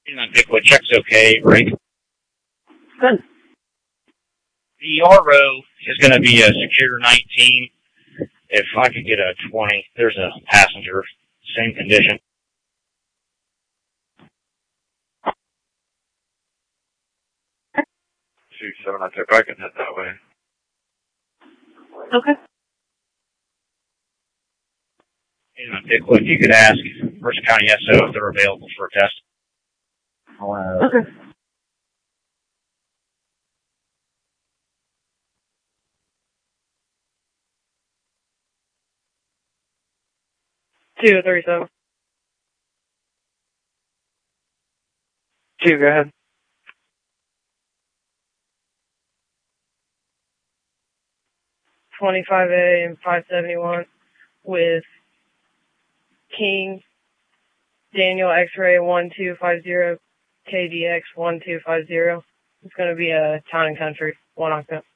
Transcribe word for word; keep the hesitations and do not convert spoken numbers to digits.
You know, Pickwood, check's okay, right? Good. The R O is going to be a Secure nineteen. If I could get a twenty, there's a passenger, same condition. two seven, I took, I can head that way. Okay. You know, Pickwood, you could ask Mercer County S O if they're available for a test. Okay. Two, thirty-seven. Two, go ahead. twenty-five A and five seventy-one with King, Daniel X-ray one two five zero, K D X one two five zero. It's going to be a town and country, one octave.